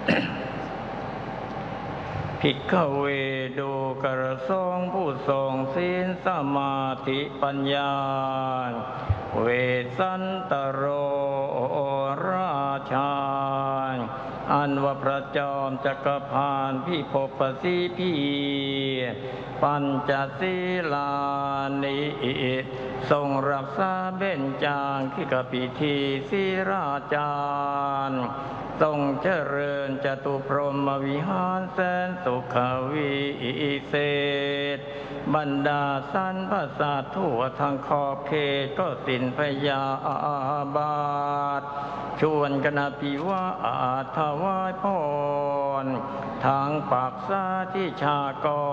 ภิกขเวดูกระทรงผู้ทรงศีลสมาธิปัญญาเวสันตโรราชาอันว่าพระจอมจักรพรรดิพิภพสีพีปัญจศีลานิทรงรักษาเบญจางคิกพิธีศีราจารทรงเจริญจตุพรหมวิหารแสนสุขวิเศษบรรดาสรรพสัตว์ทั่วทั้งขอบเขตก็สิ้นพยาบาทชวนกันอภิวาทถวายพรทางปากสาธิชากร